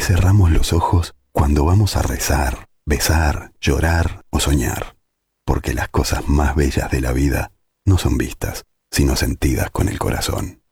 cerramos los ojos cuando vamos a rezar, besar, llorar o soñar, porque las cosas más bellas de la vida no son vistas, sino sentidas con el corazón.